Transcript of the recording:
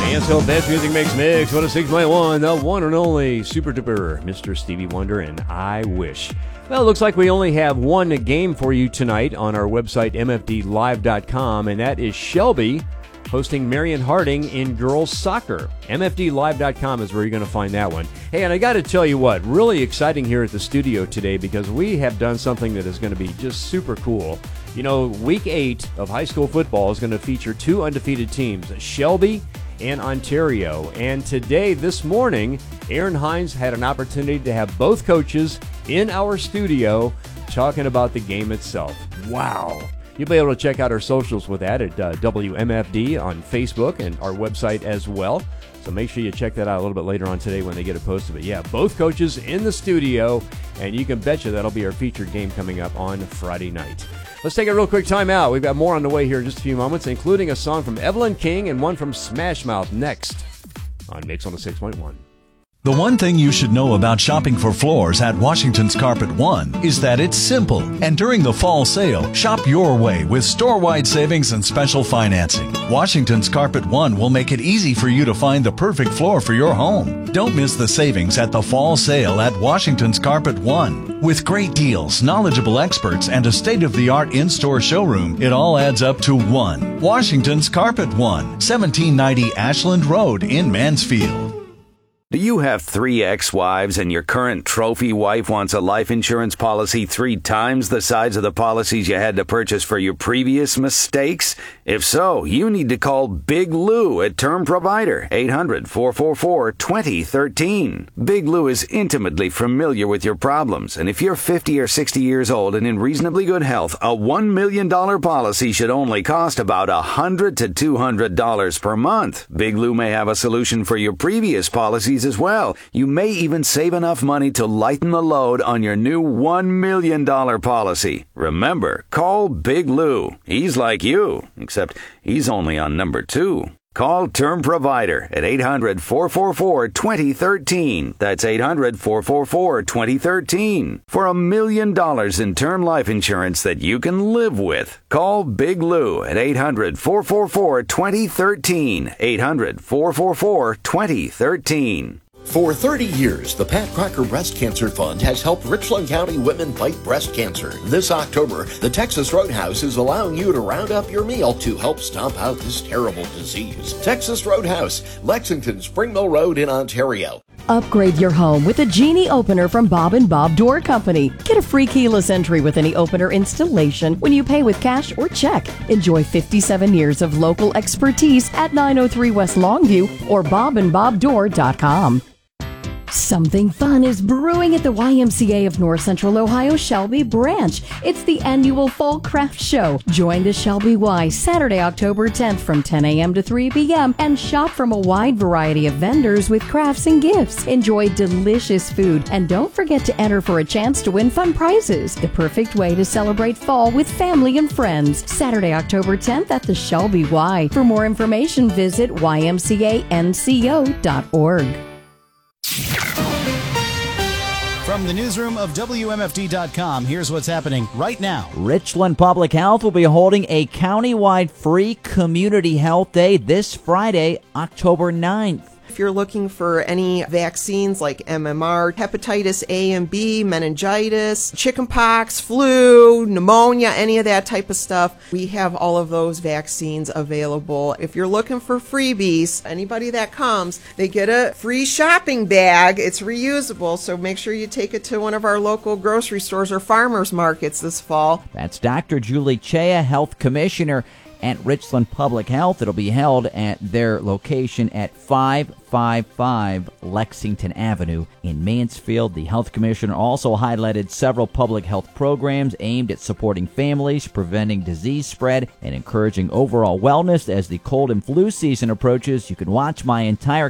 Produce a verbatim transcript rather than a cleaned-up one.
Mansfield Best Music Mix Mix, one oh six point one, the one and only Super Duper, Mister Stevie Wonder, and I Wish. Well, it looks like we only have one game for you tonight on our website, M F D live dot com, and that is Shelby hosting Marion Harding in girls soccer. M F D live dot com is where you're going to find that one. Hey, and I got to tell you what, really exciting here at the studio today because we have done something that is going to be just super cool. You know, week eight of high school football is going to feature two undefeated teams, Shelby and Ontario. And today, this morning, Aaron Hines had an opportunity to have both coaches in our studio talking about the game itself. Wow. You'll be able to check out our socials with that at uh, W M F D on Facebook and our website as well. So make sure you check that out a little bit later on today when they get it posted. But yeah, both coaches in the studio, and you can betcha that'll be our featured game coming up on Friday night. Let's take a real quick time out. We've got more on the way here in just a few moments, including a song from Evelyn King and one from Smash Mouth next on Mix one oh six point one. The one thing you should know about shopping for floors at Washington's Carpet One is that it's simple. And during the fall sale, shop your way with store-wide savings and special financing. Washington's Carpet One will make it easy for you to find the perfect floor for your home. Don't miss the savings at the fall sale at Washington's Carpet One. With great deals, knowledgeable experts, and a state-of-the-art in-store showroom, it all adds up to one. Washington's Carpet One, seventeen ninety Ashland Road in Mansfield. Do you have three ex-wives and your current trophy wife wants a life insurance policy three times the size of the policies you had to purchase for your previous mistakes? If so, you need to call Big Lou at Term Provider, eight hundred, four four four, two oh one three. Big Lou is intimately familiar with your problems, and if you're fifty or sixty years old and in reasonably good health, a one million dollars policy should only cost about one hundred to two hundred dollars per month. Big Lou may have a solution for your previous policies as well. You may even save enough money to lighten the load on your new one million dollars policy. Remember, call Big Lou. He's like you, except he's only on number two. Call Term Provider at eight hundred, four four four, two oh one three. That's eight hundred, four four four, two oh one three. For a million dollars in term life insurance that you can live with. Call Big Lou at eight hundred, four four four, two oh one three. eight hundred, four four four, two oh one three. For thirty years, the Pat Crocker Breast Cancer Fund has helped Richland County women fight breast cancer. This October, the Texas Roadhouse is allowing you to round up your meal to help stomp out this terrible disease. Texas Roadhouse, Lexington, Spring Mill Road in Ontario. Upgrade your home with a Genie opener from Bob and Bob Door Company. Get a free keyless entry with any opener installation when you pay with cash or check. Enjoy fifty-seven years of local expertise at nine oh three West Longview or bob and bob door dot com. Something fun is brewing at the Y M C A of North Central Ohio Shelby Branch. It's the annual Fall Craft Show. Join the Shelby Y Saturday, October tenth from ten a.m. to three p.m. and shop from a wide variety of vendors with crafts and gifts. Enjoy delicious food and don't forget to enter for a chance to win fun prizes. The perfect way to celebrate fall with family and friends. Saturday, October tenth at the Shelby Y. For more information, visit y m c a n c o dot org. From the newsroom of W M F D dot com, here's what's happening right now. Richland Public Health will be holding a countywide free community health day this Friday, October ninth. If you're looking for any vaccines like M M R, hepatitis A and B, meningitis, chickenpox, flu, pneumonia, any of that type of stuff, we have all of those vaccines available. If you're looking for freebies, anybody that comes, they get a free shopping bag. It's reusable, so make sure you take it to one of our local grocery stores or farmers markets this fall. That's Doctor Julie Chea, Health Commissioner at Richland Public Health. It'll be held at their location at five fifty-five Lexington Avenue in Mansfield. The Health Commissioner also highlighted several public health programs aimed at supporting families, preventing disease spread, and encouraging overall wellness as the cold and flu season approaches. You can watch my entire